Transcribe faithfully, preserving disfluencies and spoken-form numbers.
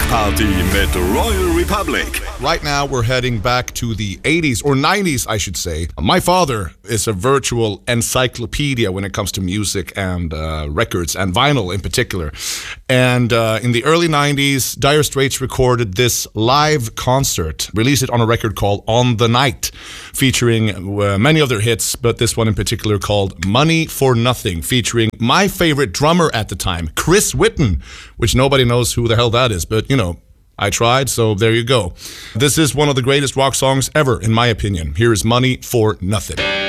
Party mit Royal Republic. Right now, we're heading back to the eighties, or nineties, I should say. My father is a virtual encyclopedia when it comes to music and uh, records, and vinyl in particular. And uh, in the early nineties, Dire Straits recorded this live concert, released it on a record called On the Night, featuring uh, many of their hits, but this one in particular called Money for Nothing, featuring my favorite drummer at the time, Chris Whitten, which nobody knows who the hell that is, but, you know, I tried, so there you go. This is one of the greatest rock songs ever, in my opinion. Here is Money for Nothing.